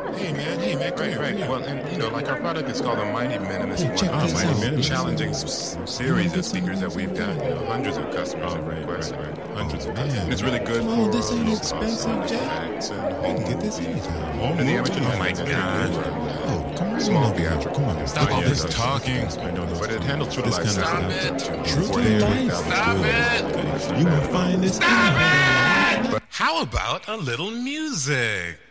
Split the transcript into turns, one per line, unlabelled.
Hey man, come here.
Right. Well, and like our product is called the Mighty Minimus
Hey, check
One.
this
Mighty
out.
Minimus, challenging series of speakers that we've done. Hundreds of customers have requested. Hundreds of customers. And it's really good
Come on,
for
this ain't
low-cost
expensive, Jack.
effects and
I can get this anytime.
and the amateur.
Oh my God.
Oh, come on.
Small
Come
theatrical.
Come on.
Stop all this talking.
I know, but it handles true to
This
life
kind of
sound.
stuff.
Stop it.
True to life.
Stop it.
You gonna find this.
Stop it! How about a little music?